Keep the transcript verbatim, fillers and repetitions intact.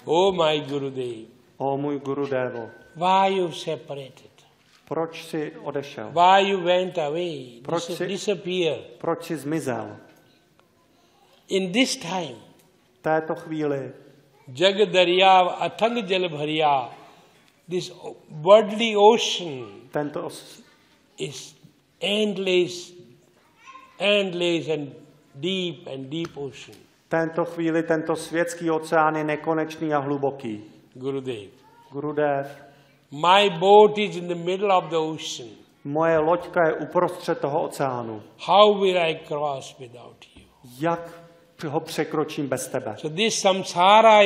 Oh my Gurudev. O můj Gurudevo, Why you separated? proč jsi odešel? Why you went away? Proč Dis- jsi- disappear. Proč jsi zmizel? In this time, V této chvíli Jag Darya Athang Jal Bharya, this worldly ocean tento, s- is endless, endless and deep and deep ocean. tento chvíli tento světský oceán je nekonečný a hluboký. Gurudev. Gurudev, My boat is in the middle of the ocean. moje loďka je uprostřed toho oceánu. How will I cross without you? Jak ho překročím bez tebe? So this samsara